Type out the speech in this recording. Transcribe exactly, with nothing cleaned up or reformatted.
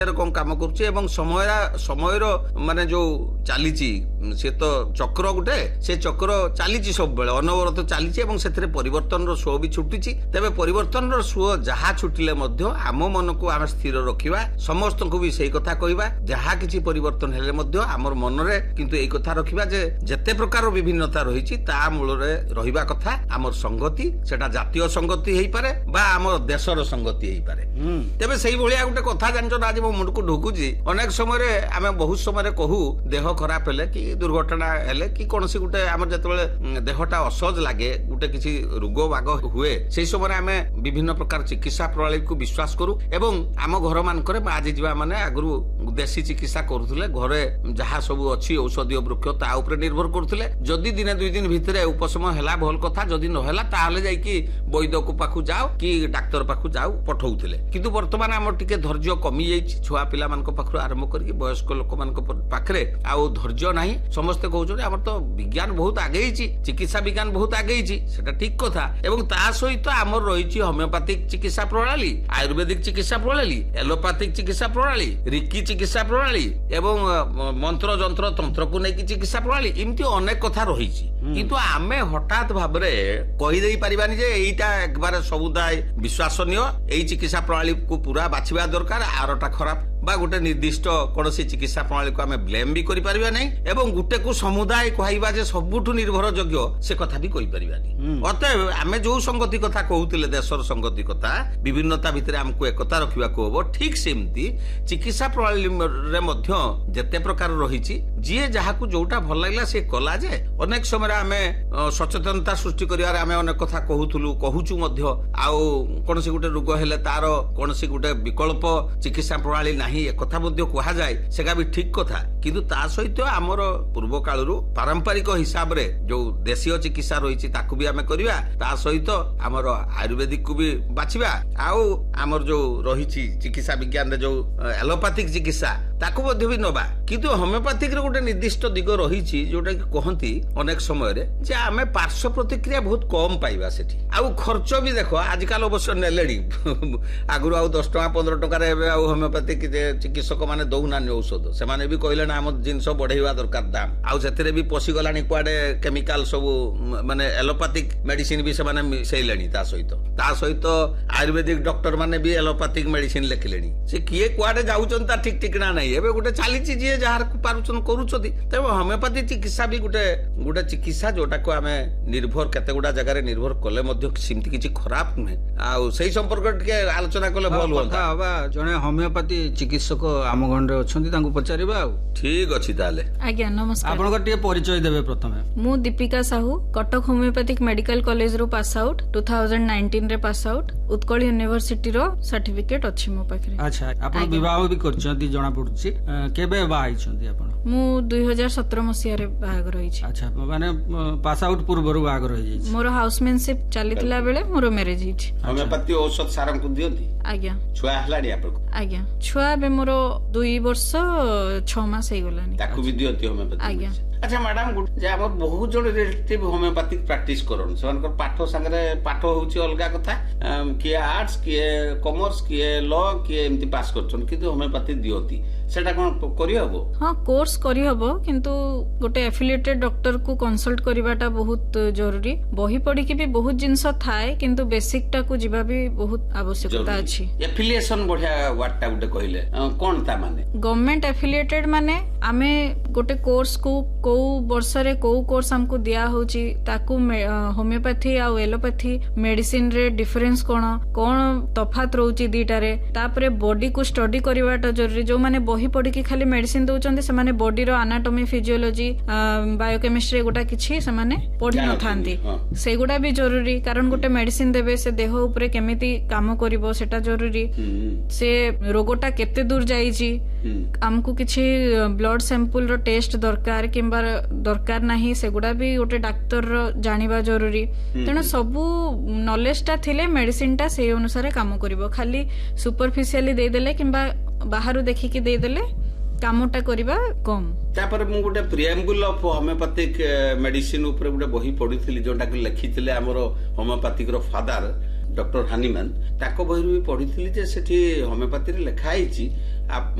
कौन काम करुचे एवं समय समयर माने जो चली सी तो चक्र गुटे से चक्र चली सब बेले अनवरत चली परिवर्तन स्व भी छुटी तेरे परिवर्तन स्व जहाँ छुटिले आम मन को आम स्थिर रखा समस्त को भी सही कथा कहवा जहाँ किसी परिवर्तन हेले आमर मन में किंतु यही कथा रखा जे जेते प्रकार विभिन्नता रही ता मूल रहिबा कथा आमर संगति सेटा जातीय संगति हो पारे बा आमर देशर संगति हो पारे तेबे सही भलिया गोटे कथा जानछ आज मो मुंड को ढुकुची अनेक समय आम बहुत समय कहू देह खराब हेले कि दुर्घटना हेले कि कौन सी गोटे आम जो देहटा असहज लगे गोटे किसी रोग बाग हुए से समय आम विभिन्न प्रकार चिकित्सा प्रणाली को विश्वास करू एवं आम घर मानक आज जीवा माने आगु देशी चिकित्सा करुले घरे जहाँ सब अच्छी औषधीय वृक्ष ता उपर निर्भर करुले जदि दिने दुई दिन भितर उपशम है भल कथा जदि नहला ताहले जाइकी वैद्य को पाखु जाओ कि डाक्तर पाखु जाओ पठाउथिले किंतु वर्तमान आम टिके धैर्य कमी जाइछि छुआ पिला मानक पाखु आरंभ करके वयस्क लोक मानक पाखरे आउ धैर्य नाही समस्ते कहउछन हमर तो विज्ञान बहुत आगे चिकित्सा विज्ञान बहुत आगे सेटा ठीक कथा एवं ता सहित आमर रही होमियोपैथिक चिकित्सा प्रणाली आयुर्वेदिक चिकित्सा प्रणाली एलोपैथिक चिकित्सा प्रणाली रिकी चिकित्सा प्रणाली एवं मंत्र जंत्र तंत्र को लेकिन चिकित्सा प्रणाली इमती अनेक कथा रही किंतु आमे हठात भाव कहीदे पारिबानी जे एईटा एकबार समुदाय विश्वासनीय एई चिकित्सा प्रणाली को पूरा बाछिबा दरकार आरटा खराब बा गोटे निर्दिष्ट कौन चिकित्सा प्रणाली को आम ब्लेम भी करि परिबा नै एवं गोटे को समुदाय कहइबा जे सबुठु निर्भर योग्य से कथा भी कहि परिबानी अतएव आमे जो संगति कथा कहउतिले देशर संगति कथा विभिन्नता भितर हमको एकता रखिबा को हो ठीक सेमती चिकित्सा प्रणाली रे मध्य जते प्रकार रहिछि जे जहा को जोटा भल लागला से कला जे अनेक समय आमे सचेतनता सृष्टि करिवार आमे अनेक कथा कहउथुलु कहूचु मध्य आउ कोनसी गोटे रोग हेले तार कोनसी गोटे विकल्प चिकित्सा प्रणाली नाही कथा मध्य कहा जाए सेगा भी ठीक कथा किंतु ता सहित आमर पूर्व कालरू पारंपरिक हिसाब रे जो देशीय चिकित्सा रही ताकू भी आमे करिवा ता सहित आमर आयुर्वेदिक को भी बाछिबा आउ आमर जो रही चिकित्सा विज्ञान रे जो एलोपैथिक चिकित्सा ताकू मध्य भी नबा किंतु होमियोपैथिक रे गोटे निर्दिष्ट दिग रही जोटा कि कहती अनेक समय रे जे आमे पार्श्व प्रतिक्रिया बहुत कम पाइबा सेठी आउ खर्च भी देखो आजकल अवश्य नेलेडी आगुर आउ दस टका पंद्रह टका रे आउ होमियोपैथिक चिकित्सक माने दौना औषध से माने भी कहले ना आम जिनस बढ़ेवा दरकार दाम आउ सेतिरे भी पसी गलानी कुआडे केमिकल सब माने एलोपैथिक मेडिसिन भी से माने मिसैलेनी ता सहित ता सहित आयुर्वेदिक डॉक्टर माने भी एलोपैथिक मेडिसिन लिखलेनी से किए कुआडे जाउचन ता ठीक ठिकना नाही एबे गोटे चालीची जे जहार को पारुचन करूचदी तबे होमियोपैथी चिकित्सा भी गोटे गोटे चिकित्सा जोटा को आमे निर्भर केते गोटा जगह रे निर्भर कले मध्य सिमती किछि खराब नै आउ सेही संपर्क के आलोचना कले भल होता हबा जने होमियोपैथी चिकित्सक आम गंडे अछंती तांको पचारिबा आ ठीक अछि ताले आज्ञा नमस्कार आपन टिके परिचय देबे प्रथमे मु Deepika Sahu Cuttack homeopathic medical college रो पास आउट दो हज़ार उन्नीस रे पास आउट उत्कल यूनिवर्सिटी रो सर्टिफिकेट अछि मो पाखरे अच्छा आपन विवाह भी करछंती जणा पडुछि केबे बाहाई छंती आपन मु दो हज़ार सत्रह मसिया रे बाहागर होई छी अच्छा माने पास आउट पूर्व रो बाहागर होई छी मोर हाउसमैनशिप चलितला बेले मोर मैरिज हिच होमियोपैथी औषध सारम को दियंती आज्ञा छुआ हलाडी आपन आज्ञा छुआ बे मोर दुई वर्ष छह मास हे गलानी ताकू भी दियंती होमियोपैथी आज्ञा अच्छा मैडम जे हमर बहुत जण रिलेटिव होमियोपैथिक प्रैक्टिस करन सेमानकर पाठ संगे पाठ होउची अलगा कथा किए आर्ट्स किए कॉमर्स किए लॉ किए एमती पास करछन किंतु होमियोपैथी दियंती सेटा कोन करि हबो हां कोर्स करि हबो किंतु गोटे एफिलिएटेड डॉक्टर को कंसल्ट करबाटा बहुत जरूरी बही पढी के भी बहुत जिंस थाए किंतु बेसिक टा को जिबा भी बहुत आवश्यकता अछि एफिलिएशन बढ़िया वाटटा गुटे कहिले कोन ता माने गवर्नमेंट एफिलिएटेड माने आमे गोटे कोर्स को को वर्ष रे को कोर्स हमको दिया होची ताकू होमियोपैथी आ एलोपैथी मेडिसिन रे डिफरेंस कोन कोन तफात रहउची दीटा रे तापरे बॉडी को स्टडी करबाटा जरूरी जो माने बही पढी के खाली मेडिसिन दउचंदी से माने बॉडी रो एनाटॉमी फिजियोलॉजी बायोकेमिस्ट्री गोटा किछि से माने पढी न थांती से गोटा भी जरूरी कारण गोटे मेडिसिन देबे से देह ऊपर केमिति काम करिवो सेटा जरूरी से रोगोटा केते दूर जाईची हमको किछि ब्लड सैंपल रो टेस्ट दरकार किंबा दरकार नाही सेगुडा भी गोटे डाक्टर रो जानिबा जरूरी तेणु सबु नॉलेज टा थिले मेडिसिन टा से अनुसार काम करिवो खाली सुपरफिशियली दे देले किंबा बाहरु देखि के दे देले कामटा करिबा कम तापर मु गोटे प्रिएम्बुल ऑफ होमियोपैथिक मेडिसिन ऊपर गोटे बही पढिथिली जोटा कि लिखिथिले हमरो होमियोपैथिक रो फादर ଡକ୍ଟର ହାନିମାନ ତାଙ୍କ ବହିରୁ ବି ପଢିଥିଲି ଯେ ସେଠି ହୋମିଓପାଥିରେ ଲେଖା ହେଇଛି